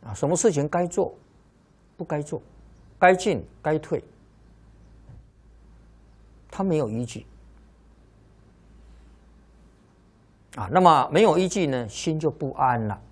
啊，什么事情该做，不该做，该进该退，他没有依据啊。那么没有依据呢，心就不安了。